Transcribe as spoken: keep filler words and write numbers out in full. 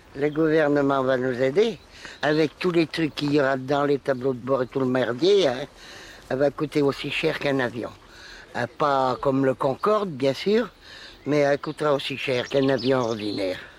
Le gouvernement va nous aider. Avec tous les trucs qu'il y aura dans les tableaux de bord et tout le merdier, hein, elle va coûter aussi cher qu'un avion. Euh, Pas comme le Concorde, bien sûr, mais elle coûtera aussi cher qu'un avion ordinaire.